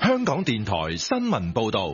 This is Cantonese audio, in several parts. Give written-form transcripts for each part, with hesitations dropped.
香港電台新聞報道。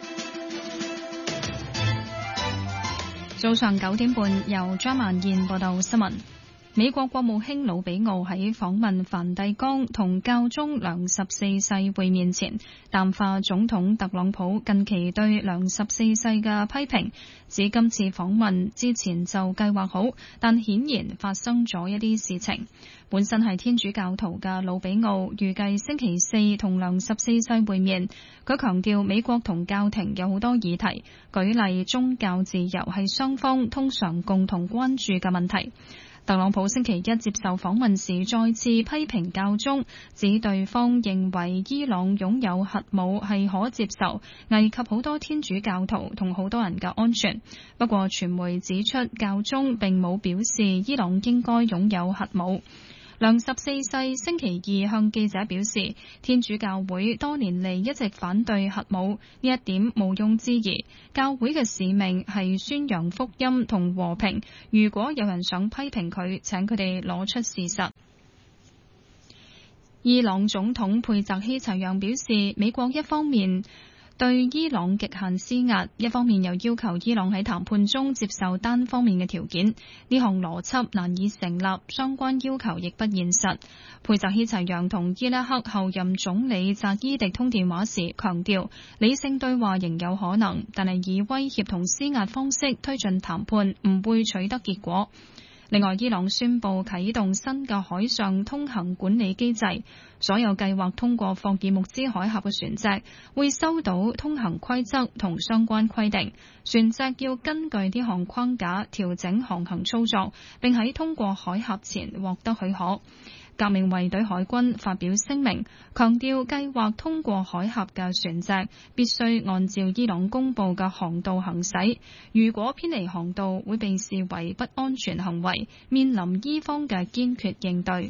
早上9點半，由張曼燕報道新聞。美國國務卿魯比奧喺訪問梵蒂岡同教宗良14世會面前，淡化總統特朗普近期對良14世嘅批評，指今次訪問之前就計劃好，但顯然發生咗一啲事情。本身係天主教徒嘅魯比奧預計星期四同良14世會面。佢強調美國同教廷有好多議題，舉例宗教自由係雙方通常共同關注嘅問題。特朗普星期一接受訪問時再次批評教宗，指對方認為伊朗擁有核武係可接受，危及好多天主教徒同好多人嘅安全。不過傳媒指出，教宗並冇表示伊朗應該擁有核武。良14世星期二向記者表示，天主教會多年嚟一直反對核武，呢一點毋庸置疑。教會嘅使命係宣揚福音同和平。如果有人想批評佢，請佢哋攞出事實。伊朗總統佩澤希齊揚表示，美國一方面對伊朗極限施壓，一方面又要求伊朗喺談判中接受單方面嘅條件，呢項邏輯難以成立，相關要求亦不現實。佩澤希齊揚同伊拉克後任總理扎伊迪通電話時強調，理性對話仍有可能，但係以威脅同施壓方式推進談判唔會取得結果。另外，伊朗宣布啟動新嘅海上通行管理機制，所有計劃通過霍爾木茲海峽嘅船隻會收到通行規則同相關規定，船隻要根據呢項框架調整航行操作，並喺通過海峽前獲得許可。革命衛隊海軍發表聲明，強調計劃通過海峽嘅船隻必須按照伊朗公佈嘅航道行駛，如果偏離航道會被視為不安全行為，面臨伊方嘅堅決應對。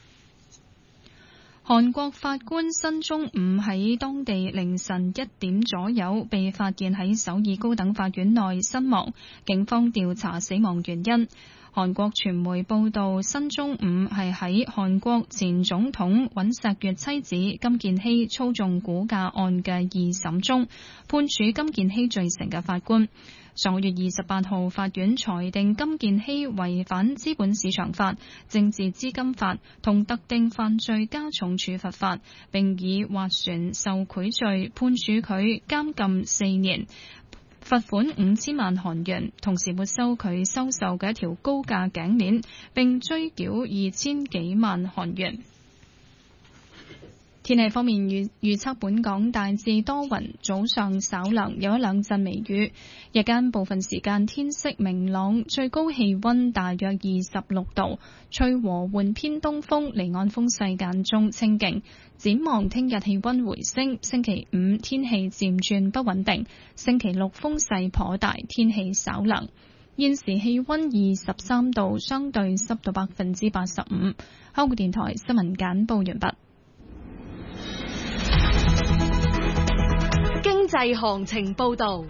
韓國法官申中午喺當地凌晨1點左右被發現喺首爾高等法院內身亡，警方調查死亡原因。韓國傳媒報道，申中午係喺韓國前總統尹錫悅妻子金建希操縱股價案嘅二審中判處金建希罪成嘅法官。上個月28號，法院裁定金建希違反資本市場法、政治資金法同特定犯罪加重處罰法，並以斡旋受賄罪判處佢監禁4年。罰款5000萬韓元，同時沒收佢收受嘅一條高價頸鏈，並追繳2000幾萬韓元。天氣方面，預測本港大致多雲，早上稍涼，有一兩陣微雨，日間部分時間天色明朗，最高氣溫大約26度，吹和緩偏東風，離岸風勢間中清勁。展望聽日氣溫回升，星期5天氣漸轉不穩定，星期6風勢頗大，天氣稍涼。現時氣溫23度，相對濕度85%。香港電台新聞簡報完畢。 經濟行情報道。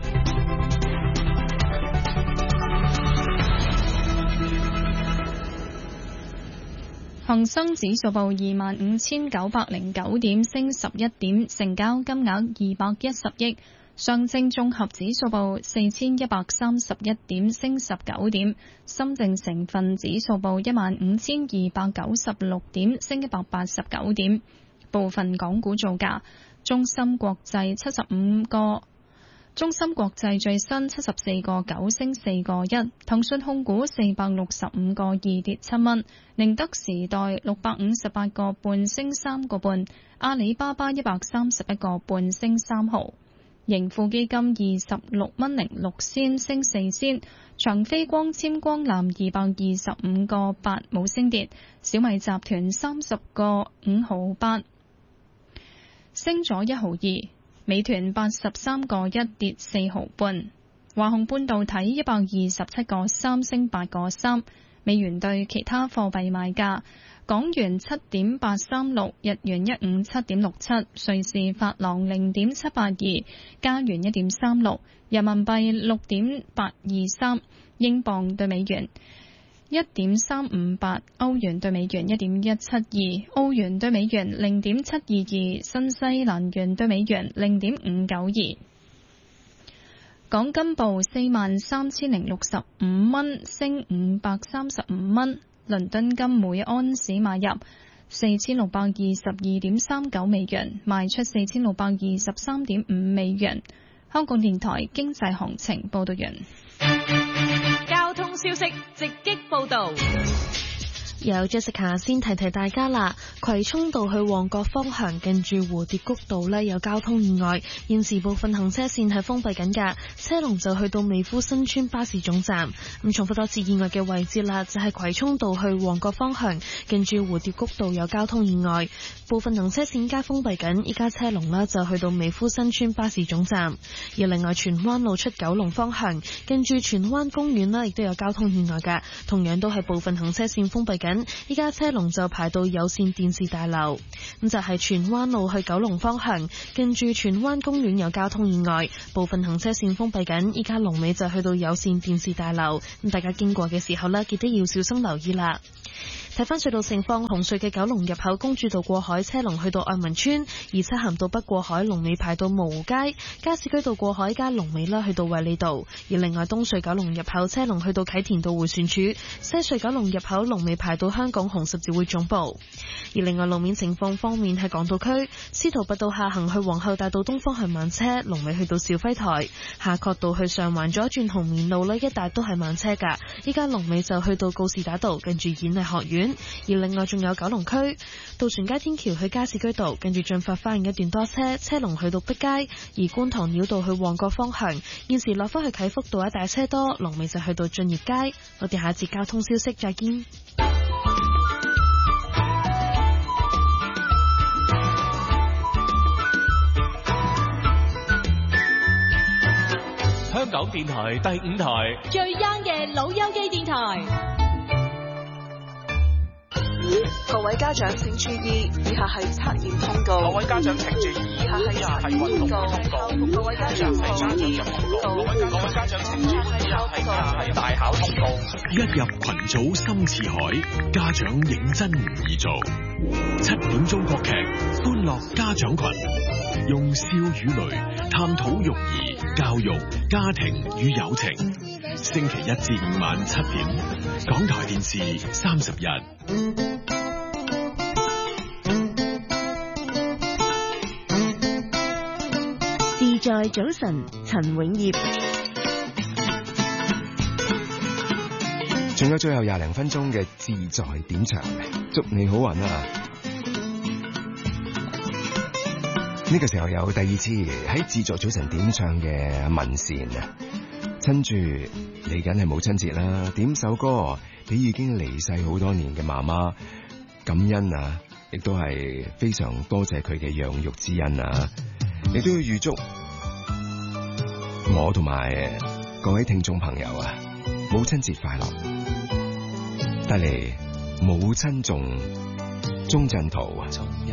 恒生指數報25,909點，升11點，成交金額210億。上證綜合指數報4,131點，升19點。深證成分指數報15,296點，升189點。部分港股造價。中芯國際最新74個9升4個1，騰訊控股465個2跌7蚊，寧德時代658個半升3個半，阿里巴巴131個半升3毫，盈富基金26蚊06仙升4仙，長飛光纖光纜225個8冇升跌，小米集團30個5毫8。升咗1毫2，美團83個1跌4毫半，華虹半導體127個3升8個3，美元對其他貨幣賣價，港元7.836，日元157.67，瑞士法郎0.782，加元1.36，人民幣6.823，英鎊對美元 1.358，歐元對美元1.172，澳元對美元0.722，新西蘭元對美元0.592。港金報43,065蚊，升535蚊。倫敦金每安士買入4,622.39美元，賣出4,623.5美元。香港電台經濟行情報道完。 交通消息直擊報道。 有 Jessica 先提提大家啦，葵涌道去旺角方向近住蝴蝶谷道呢有交通意外，現時部分行車線係封閉緊㗎，車龍就去到美孚新村巴士總站。咁重複多次意外嘅位置啦，就係葵涌道去旺角方向近住蝴蝶谷道有交通意外，部分行車線皆封閉緊，依家車龍呢就去到美孚新村巴士總站。而另外荃灣路出九龍方向近住荃灣公園呢亦都有交通意外㗎，同樣都係部分行車線封閉緊。依家車龍就排到有線電視大樓，咁就係荃灣路去九龍方向，近住荃灣公園有交通意外，部分行車線封閉緊，依家龍尾就去到有線電視大樓，咁大家經過嘅時候呢，記得要小心留意啦。睇翻隧道情況，紅隧嘅九龍入口公主道過海車龍去到愛民村，而漆咸道北過海龍尾排到蕪湖街，加士居道過海加龍尾啦去到衛理道。而另外東隧九龍入口車龍去到啟田道迴旋處，西隧九龍入口龍尾排到香港紅十字會總部。而另外路面情況方面，喺港島區司徒拔道下行去皇后大道東方向慢車，龍尾去到肇輝台；夏慤道去上環左轉紅棉路呢一帶都係慢車㗎，依家龍尾就去到告士打道近住演藝學院。而另外仲有九龍區渡船街天橋去加士居道跟住進發花園一段多車，車龍去到碧街。而觀塘繞道去旺角方向現時落返去啟福道一帶車多，龍尾就去到駿業街。我哋下一節交通消息再見。 香港電台第5台最 young 嘅老友記電台。 各位家長請注意，以下係測驗通告。 各位家長請注意， 以下係運動通告。 各位家長請注意， 各位家長請注意，以下係大考通告。 一入群組深似海，家長認真唔易做。7點鐘國劇歡樂家長群，用笑與淚探討育兒、教育、家庭與友情。星期1至5晚7點，港台電視31。 自在早晨，陳永業。 仲有最後20零分鐘嘅自在點唱，祝你好運啊！呢個時候有第二次喺自在早晨點唱嘅文善啊，趁住嚟緊係母親節啦，點首歌俾已經離世好多年嘅媽媽感恩啊，亦都係非常多謝佢嘅養育之恩啊，亦都要預祝我同埋各位聽眾朋友啊，母親節快樂！帶嚟母親頌鍾鎮濤啊。